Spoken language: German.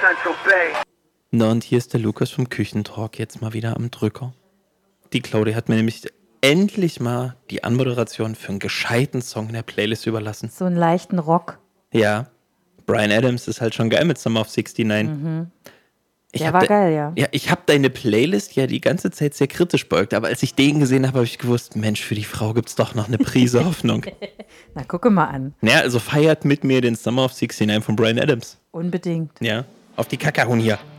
Central Bay. Na, und hier ist der Lukas vom Küchentalk jetzt mal wieder am Drücker. Die Claudia hat mir nämlich endlich mal die Anmoderation für einen gescheiten Song in der Playlist überlassen. So einen leichten Rock. Ja, Bryan Adams ist halt schon geil mit Summer of 69. Der war geil, ja. Ja, ich habe deine Playlist ja die ganze Zeit sehr kritisch beäugt, aber als ich den gesehen habe, habe ich gewusst, Mensch, für die Frau gibt's doch noch eine Prise Hoffnung. Na, gucke mal an. Ja, also feiert mit mir den Summer of 69 von Bryan Adams. Unbedingt. Ja, auf die Kakahuhn hier.